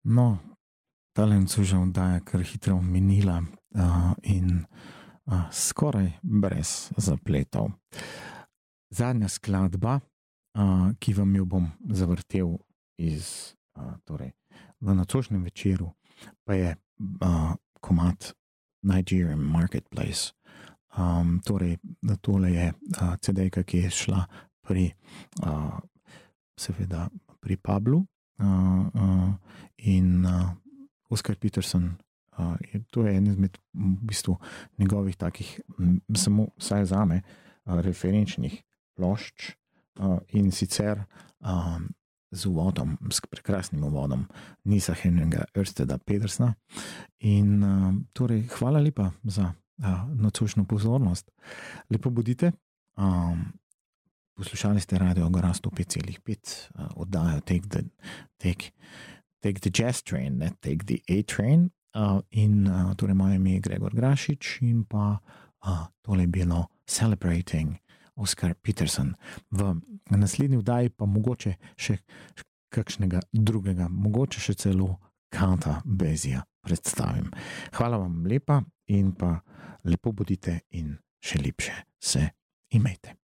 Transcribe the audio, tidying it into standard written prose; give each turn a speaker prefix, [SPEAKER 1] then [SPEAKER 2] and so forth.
[SPEAKER 1] No, tale nocojna oddaja kar hitro minila in skoraj brez zapletov. Zadnja skladba, ki vam jo bom zavrtel torej, v nocojšnjem večeru, pa je komad Nigerian Marketplace. Torej, tole je CD-ka, ki je šla seveda pri Pablu, in Oscar Peterson, to je en izmed v bistvu njegovih takih, samo vsaj zame, referenčnih plošč, in sicer z uvodom, s prekrasnim uvodom Nilsa Henringa Ørsteda Pedersna. In torej, hvala lepa za nocojšnjo pozornost. Lepo bodite. Poslušali ste Radio Agora 105,5, oddajo Take the Jazz Train, ne Take the A Train. In torej moje ime je Gregor Grašič in pa tole je bilo Celebrating Oscar Peterson. V naslednji oddaji pa mogoče še kakšnega drugega, mogoče še celo Count'a Basija predstavim. Hvala vam lepa in pa lepo bodite in še lepše se imejte.